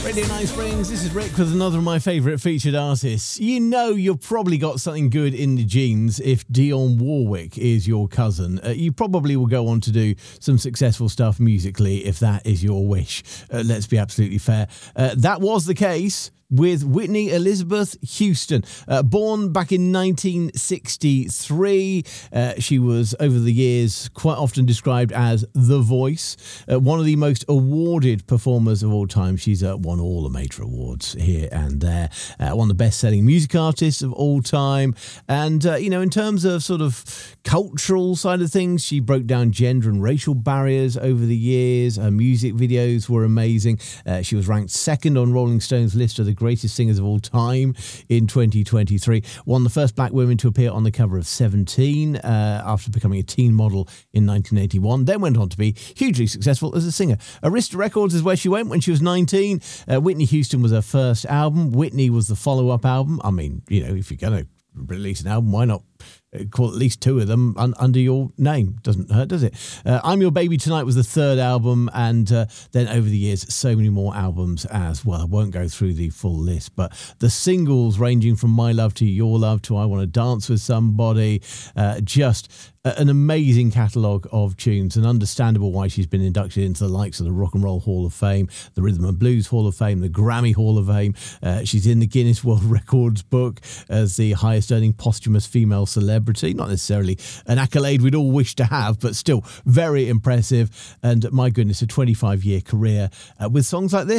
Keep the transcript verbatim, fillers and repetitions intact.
Radio Night Springs, this is Rick with another of my favourite featured artists. You know you've probably got something good in the genes if Dionne Warwick is your cousin. Uh, you probably will go on to do some successful stuff musically if that is your wish. Uh, let's be absolutely fair. Uh, that was the case with Whitney Elizabeth Houston. Uh, born back in nineteen sixty-three, uh, she was, over the years, quite often described as the voice, uh, one of the most awarded performers of all time. She's uh, won all the major awards here and there, uh, one of the best-selling music artists of all time. And, uh, you know, in terms of sort of cultural side of things, she broke down gender and racial barriers over the years. Her music videos were amazing. Uh, she was ranked second on Rolling Stone's list of the greatest singers of all time in twenty twenty-three. One of the first black women to appear on the cover of Seventeen uh, after becoming a teen model in nineteen eighty-one. Then went on to be hugely successful as a singer. Arista Records is where she went when she was nineteen. Uh, Whitney Houston was her first album. Whitney was the follow-up album. I mean, you know, if you're going to release an album, why not call at least two of them un- under your name? Doesn't hurt, does it? Uh, I'm Your Baby Tonight was the third album, and uh, then over the years, so many more albums as well. I won't go through the full list, but the singles ranging from My Love to Your Love to I Want to Dance with Somebody, uh, just an amazing catalogue of tunes, and understandable why she's been inducted into the likes of the Rock and Roll Hall of Fame, the Rhythm and Blues Hall of Fame, the Grammy Hall of Fame. Uh, she's in the Guinness World Records book as the highest earning posthumous female celebrity. Not necessarily an accolade we'd all wish to have, but still very impressive. And my goodness, a twenty-five year career uh, with songs like this.